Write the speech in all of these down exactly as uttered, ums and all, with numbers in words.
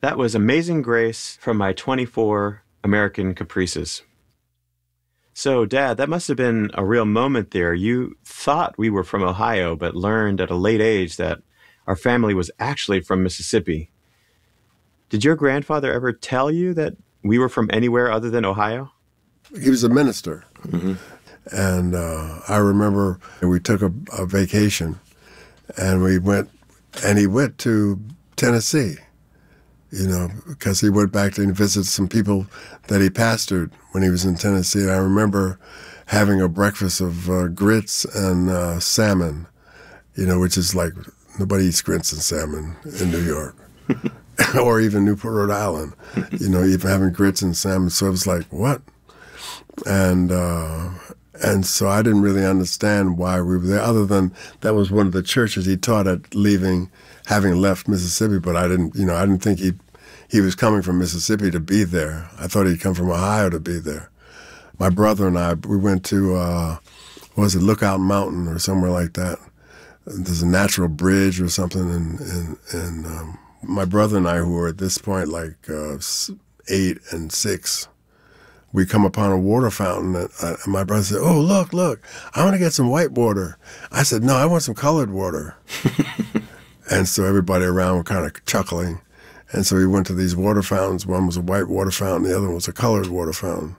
That was Amazing Grace from my twenty-four American Caprices. So, Dad, that must have been a real moment there. You thought we were from Ohio, but learned at a late age that our family was actually from Mississippi. Did your grandfather ever tell you that we were from anywhere other than Ohio? He was a minister. Mm-hmm. And uh, I remember we took a, a vacation, and we went, and he went to Tennessee. You know, because he went back to visit some people that he pastored when he was in Tennessee. And I remember having a breakfast of uh, grits and uh, salmon, you know, which is like, nobody eats grits and salmon in New York or even Newport, Rhode Island, you know, even having grits and salmon. So it was like, what? And, uh, and so I didn't really understand why we were there, other than that was one of the churches he taught at leaving, having left Mississippi, but I didn't, you know, I didn't think he he was coming from Mississippi to be there. I thought he'd come from Ohio to be there. My brother and I, we went to, uh, what was it, Lookout Mountain or somewhere like that. There's a natural bridge or something, and, and, and um, my brother and I, who were at this point like uh, eight and six, we come upon a water fountain, and, uh, and my brother said, "Oh, look, look, I want to get some white water." I said, "No, I want some colored water." And so everybody around were kind of chuckling. And so we went to these water fountains. One was a white water fountain, the other one was a colored water fountain.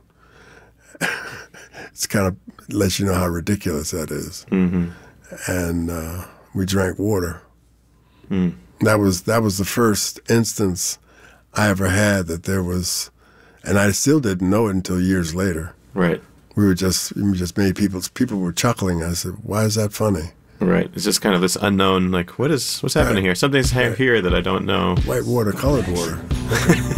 It's kind of lets you know how ridiculous that is. Mm-hmm. And uh, we drank water. Mm. That was that was the first instance I ever had that there was, and I still didn't know it until years later. Right. We were just we just made people people were chuckling. I said, "Why is that funny?" Right. It's just kind of this unknown, like, what is what's happening Right. here? Something's ha- Right. here that I don't know. White water, colored water.